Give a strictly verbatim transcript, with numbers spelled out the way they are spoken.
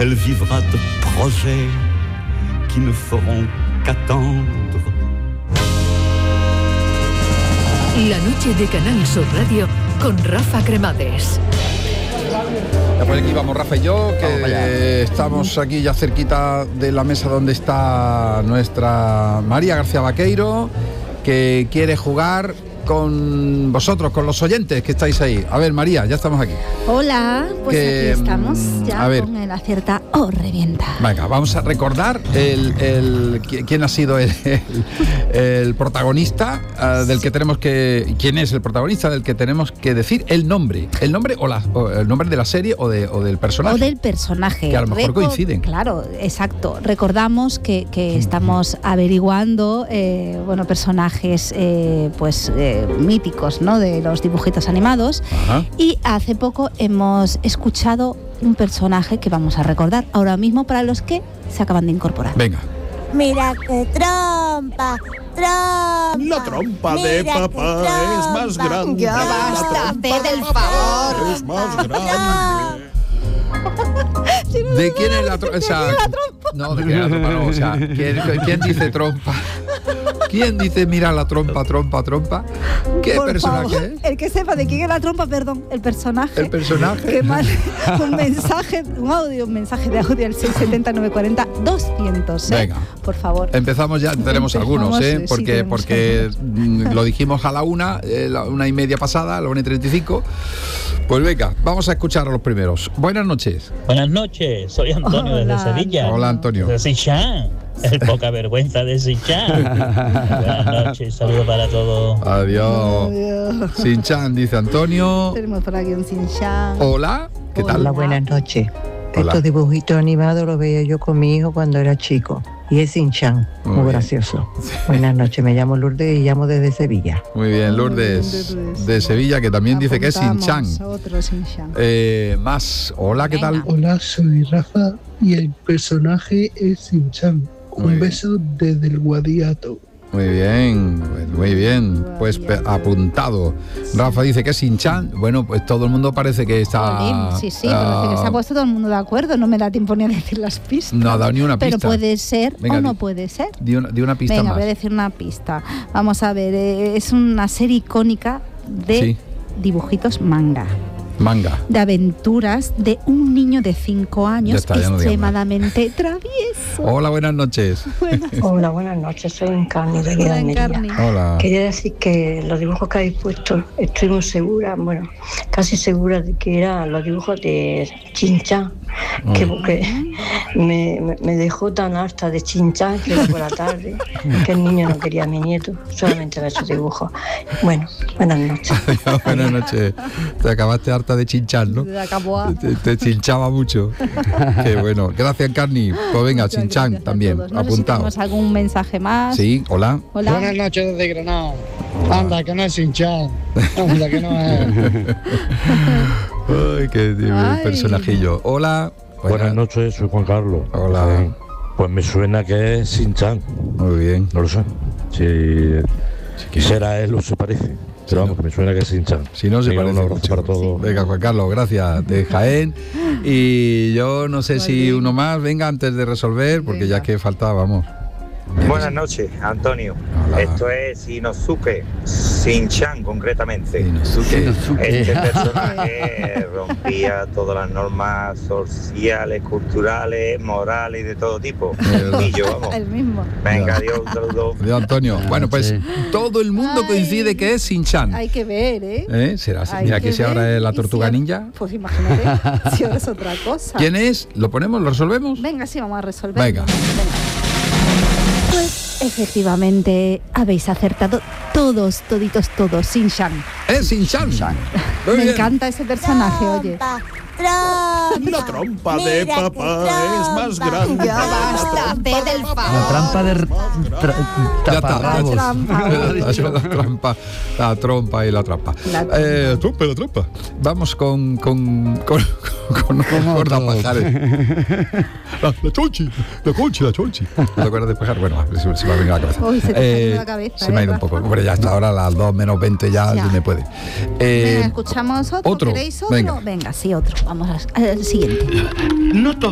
Elle vivra de projets qui ne feront qu'attendre. La noche de Canal Sur Radio con Rafa Cremades. Pues aquí vamos Rafa y yo, que estamos aquí ya cerquita de la mesa donde está nuestra María García Vaqueiro, que quiere jugar con vosotros, con los oyentes que estáis ahí. A ver, María, ya estamos aquí. Hola, pues que, aquí estamos ya a ver, con el acierta o revienta. Venga, vamos a recordar el, el quién ha sido el, el, el protagonista uh, del que tenemos que... ¿Quién es el protagonista del que tenemos que decir el nombre? El nombre o, la, o el nombre de la serie o, de, o del personaje. O del personaje. Que a lo mejor Reco- coinciden. Claro, exacto. Recordamos que, que estamos averiguando eh, bueno, personajes eh, pues eh, míticos, ¿no?, de los dibujitos animados. Ajá. Y hace poco hemos escuchado un personaje que vamos a recordar ahora mismo para los que se acaban de incorporar. Venga. Mira qué trompa, trompa. La trompa de papá es más grande. Ya basta, haced el favor. Es más grande. ¿De quién es la trompa? O sea, no, ¿de quién es la trompa? No, o sea, ¿quién, ¿quién dice trompa? ¿Quién dice mira la trompa, trompa, trompa? ¿Qué Por personaje favor, es? el que sepa de quién es la trompa, perdón, el personaje. El personaje. Que mande un mensaje, un audio, un mensaje de audio al seis siete cero, nueve cuatro cero, doscientos. ¿eh? Venga. Por favor. Empezamos ya, tenemos Empezamos, algunos, ¿eh? sí, Porque, tenemos porque mm, lo dijimos a la una, eh, la una y media pasada, a la una y treinta y cinco. Pues venga, vamos a escuchar a los primeros. Buenas noches. Buenas noches, soy Antonio Hola. desde Sevilla. Hola, Antonio. De Sichán, el poca vergüenza de Sichán. Buenas noches, saludo para todos. Adiós. Adiós. Sinchan, dice Antonio. Tenemos por aquí un Sinchan. Hola, ¿qué tal? Hola. Buenas noches. Hola. Estos dibujitos animados los veía yo con mi hijo cuando era chico. Y es Sin-Chan, Muy muy bien. gracioso. Buenas noches, me llamo Lourdes y llamo desde Sevilla. Muy bien, Lourdes de Sevilla, que también dice que es Sinchan. Apuntamos otro Sinchan. Eh, más, hola, ¿qué tal? Hola, soy Rafa y el personaje es Sin-Chan. Muy Un bien. beso desde el Guadiato. Muy bien, muy bien, pues pe- apuntado. Rafa dice que es Sinchan. Bueno, pues todo el mundo parece que está... Jolín, sí, sí, ah, parece que se ha puesto todo el mundo de acuerdo. No me da tiempo ni a decir las pistas. No ha dado ni una pista. Pero puede ser Venga, o no di- puede ser. Di una, di una pista Venga, más. voy a decir una pista. Vamos a ver, eh, es una serie icónica de Sí. dibujitos manga. Manga. De aventuras de un niño de cinco Ya años está, ya no digas extremadamente travieso. Hola, buenas noches. Hola, buenas noches, soy Encarni de Hola, Almería. Encarni. Hola. Quería decir que los dibujos que habéis puesto, estoy muy segura, bueno, casi segura de que eran los dibujos de Chin-Chan, que porque me, me- me dejó tan harta de Chin-Chan que por la tarde, que el niño no quería a mi nieto, solamente ver sus dibujos. Bueno, buenas noches. Buenas noches. Te acabaste harta de chinchar, ¿no? Se acabó a- Te, te chinchaba mucho. Qué bueno. Gracias, Carni. Pues venga, Muchas Chinchan gracias a también. todos. No sé si Apuntado. tenemos algún mensaje más. Sí, hola. Hola. Buenas noches desde Granada. Anda, que no es Sin-Chan. Anda, que no es. Ay, qué Ay. personajillo. Hola. Buenas noches, soy Juan Carlos. Hola. Eh, Pues me suena que es Sin-Chan, Muy bien. no lo sé. Si será él o se parece. Pero vamos, que me suena que es Sin-Chan. Si no se Venga, parece un abrazo mucho. para todos. Venga, Juan Carlos, gracias. De Jaén. Y yo no sé si uno más venga antes de resolver, porque ya que falta, vamos. Buenas noches, Antonio. Hola. Esto es Inosuke Shin-chan, concretamente. Inosuke. Este personaje rompía todas las normas sociales, culturales, morales y de todo tipo. Y yo, vamos. El mismo. Venga, adiós, un saludo. Adiós, Antonio. Bueno, pues todo el mundo coincide que es Sin-Chan. Hay que ver, ¿eh? ¿Eh? ¿Será así? Hay Mira, que que si ahora ver. es la Y si tortuga ahora- ninja. Pues imagínate, si ahora es otra cosa. ¿Quién es? ¿Lo ponemos? ¿Lo resolvemos? Venga, sí, vamos a resolver. Venga. Pues efectivamente habéis acertado todos, toditos, todos, Sin-Chan. Es Sin-Chan. Muy Me bien. encanta ese personaje, oye. La trompa de papá es más grande. Ya basta, haced el favor. La trampa de tra- Ya está. taparrabos. La, la trampa, la trompa y la trampa. La Eh, trompa y la trampa. Vamos con con con, con, con guardapajares. La, la chonchi, la conchi, la chonchi. ¿No te acuerdas de pajar? Bueno, se, se me ha venido a la cabeza. Uy, se te ha ido la cabeza, Se me ha eh, ido un Rafa. poco. Hombre, ya hasta ahora a las dos menos veinte ya, Ya. se me puede. Eh, Venga, escuchamos otro. otro. ¿Queréis otro? Venga. Venga, sí, otro. Vamos al al siguiente. No todo